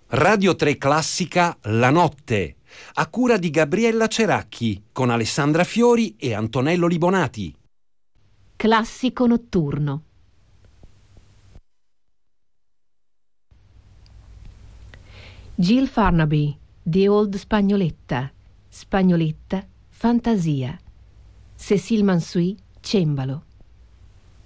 Radio 3 Classica La Notte, a cura di Gabriella Ceracchi, con Alessandra Fiori e Antonello Libonati. Classico notturno. Jill Farnaby, The Old Spagnoletta, Spagnoletta, Fantasia. Cécile Mansuy, cembalo.